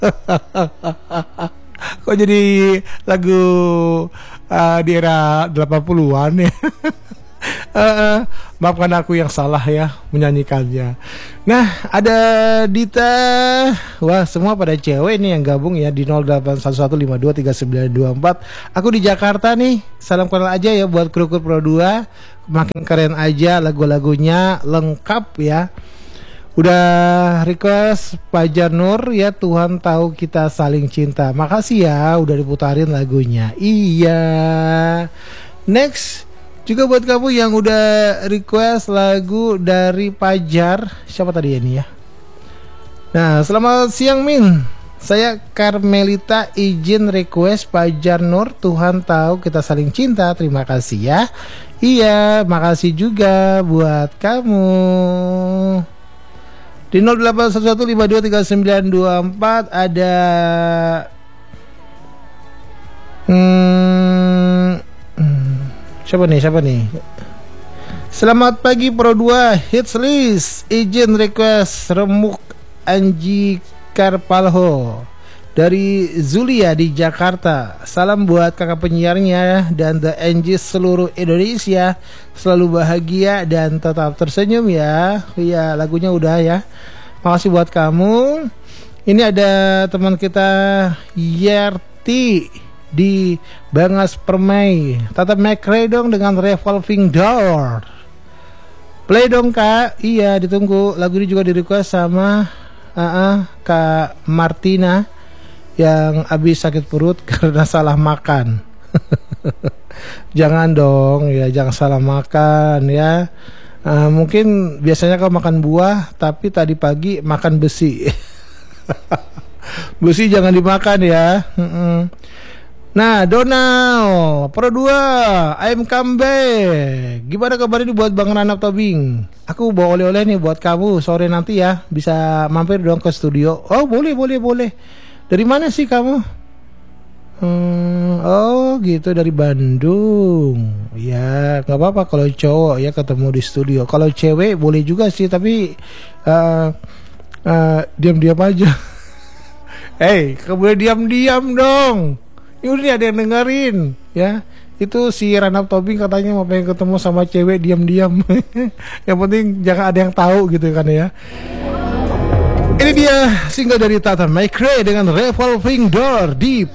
Kok jadi lagu di era 80-an ya? Maafkan aku yang salah ya menyanyikannya. Nah, ada Dita. Wah, semua pada cewek nih yang gabung ya di 0811523924. Aku di Jakarta nih. Salam kenal aja ya buat kru-kru Pro 2. Makin keren aja lagu-lagunya, lengkap ya. Udah request Fajar Nur ya, Tuhan tahu kita saling cinta. Makasih ya udah diputarin lagunya. Iya. Next juga buat kamu yang udah request lagu dari Fajar. Siapa tadi ini ya? Nah, selamat siang Min. Saya Carmelita izin request Fajar Nur, Tuhan tahu kita saling cinta. Terima kasih ya. Iya, makasih juga buat kamu. Di 0811523924 ada Siapa nih? Selamat pagi Pro 2 Hits List. Izin request Remuk Anji Karpalho dari Zulia di Jakarta. Salam buat kakak penyiarnya dan The Angie seluruh Indonesia. Selalu bahagia dan tetap tersenyum ya. Iya, lagunya udah ya. Makasih buat kamu. Ini ada teman kita Yerti di Bangas Permai. Tata McRae dong dengan Revolving Door. Play dong kak. Iya, ditunggu. Lagu ini juga di request sama Kak Martina yang habis sakit perut karena salah makan. Jangan dong ya, jangan salah makan ya. Mungkin biasanya kau makan buah, tapi tadi pagi makan besi. Besi jangan dimakan ya. Nah, Donald Pro 2 I'm come back. Gimana kabar ini buat Bang Ranap Tobing? Aku bawa oleh-oleh nih buat kamu sore nanti ya. Bisa mampir dong ke studio. Oh boleh. Dari mana sih kamu? Oh gitu, dari Bandung. Ya nggak apa-apa kalau cowok ya ketemu di studio. Kalau cewek boleh juga sih, tapi diam-diam aja. Kamu diam-diam dong. Ini ada yang dengerin ya. Itu si Ranap Tobing katanya mau pengen ketemu sama cewek diam-diam. Yang penting jangan ada yang tahu gitu kan ya. Ini dia single dari Tata McRae dengan Revolving Door di